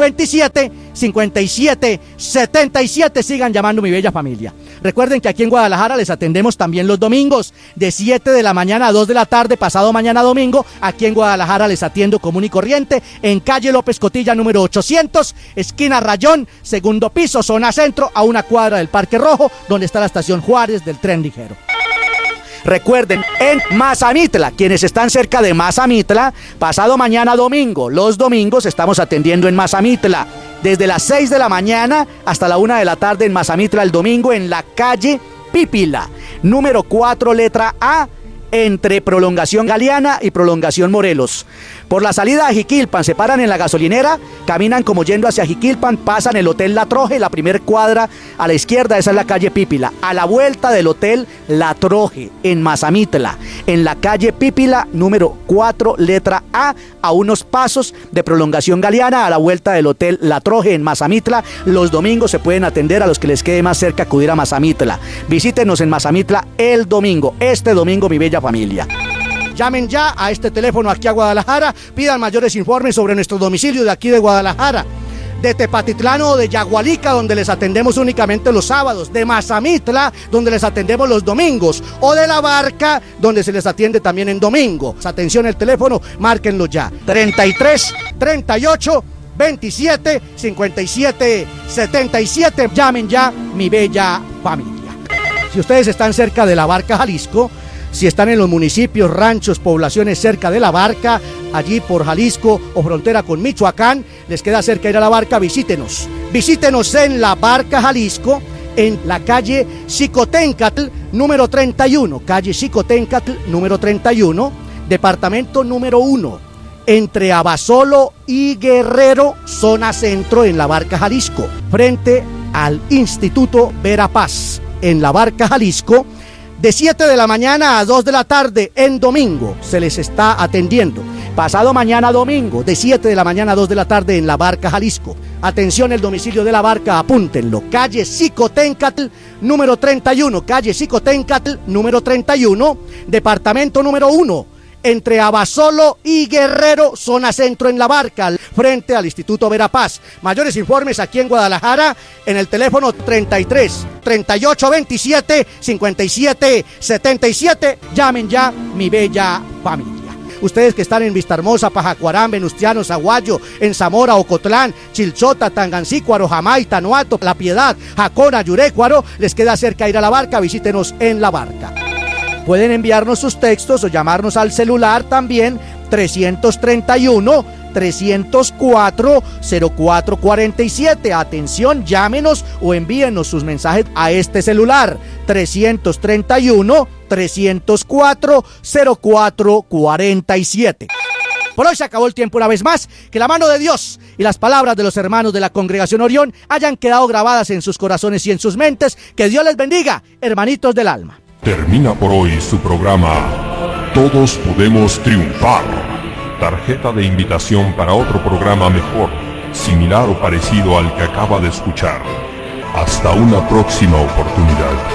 4827-5777. Sigan llamando, mi bella familia. Recuerden que aquí en Guadalajara les atendemos también los domingos, de 7 de la mañana a 2 de la tarde, pasado mañana domingo. Aquí en Guadalajara les atiendo común y corriente, en calle López Cotilla, número 800, esquina Rayón, segundo piso, zona centro, a una cuadra del Parque Rojo, donde está la estación Juárez del tren ligero. Recuerden, en Mazamitla, quienes están cerca de Mazamitla, pasado mañana domingo, los domingos estamos atendiendo en Mazamitla, desde las 6 de la mañana hasta la 1 de la tarde en Mazamitla el domingo, en la calle Pípila, número 4, letra A, entre Prolongación Galeana y Prolongación Morelos. Por la salida a Jiquilpan, se paran en la gasolinera, caminan como yendo hacia Jiquilpan, pasan el Hotel La Troje, la primer cuadra a la izquierda, esa es la calle Pípila. A la vuelta del Hotel La Troje, en Mazamitla, en la calle Pípila, número 4, letra A, a unos pasos de Prolongación Galeana, a la vuelta del Hotel La Troje, en Mazamitla. Los domingos se pueden atender, a los que les quede más cerca acudir a Mazamitla. Visítenos en Mazamitla el domingo, este domingo, mi bella familia. Llamen ya a este teléfono aquí a Guadalajara, pidan mayores informes sobre nuestro domicilio de aquí de Guadalajara, de Tepatitlán o de Yagualica, donde les atendemos únicamente los sábados, de Mazamitla, donde les atendemos los domingos, o de La Barca, donde se les atiende también en domingo. Atención, el teléfono, márquenlo ya, 33 38 27 57 77. Llamen ya, mi bella familia. Si ustedes están cerca de La Barca, Jalisco, si están en los municipios, ranchos, poblaciones cerca de La Barca, allí por Jalisco o frontera con Michoacán, les queda cerca ir a La Barca, visítenos. Visítenos en La Barca, Jalisco, en la calle Xicoténcatl, número 31, calle Xicoténcatl, número 31, departamento número 1, entre Abasolo y Guerrero, zona centro, en La Barca, Jalisco, frente al Instituto Verapaz, en La Barca, Jalisco. De 7 de la mañana a 2 de la tarde en domingo se les está atendiendo. Pasado mañana domingo, de 7 de la mañana a 2 de la tarde en La Barca, Jalisco. Atención, el domicilio de La Barca, apúntenlo. Calle Xicoténcatl, número 31. Calle Xicoténcatl, número 31. Departamento número 1. Entre Abasolo y Guerrero, zona centro, en La Barca, frente al Instituto Verapaz. Mayores informes aquí en Guadalajara en el teléfono 33 38 27 57 77. Llamen ya, mi bella familia. Ustedes que están en Vistahermosa, Pajacuarán, Venustiano, Zaguayo, en Zamora, Ocotlán, Chilchota, Tangancícuaro, Jamay, Tanuato, La Piedad, Jacona, Yurécuaro, les queda cerca ir a La Barca, visítenos en La Barca. Pueden enviarnos sus textos o llamarnos al celular también, 331-304-0447. Atención, llámenos o envíenos sus mensajes a este celular, 331-304-0447. Por hoy se acabó el tiempo una vez más. Que la mano de Dios y las palabras de los hermanos de la Congregación Orión hayan quedado grabadas en sus corazones y en sus mentes. Que Dios les bendiga, hermanitos del alma. Termina por hoy su programa Todos Podemos Triunfar. Tarjeta de invitación para otro programa mejor, similar o parecido al que acaba de escuchar. Hasta una próxima oportunidad.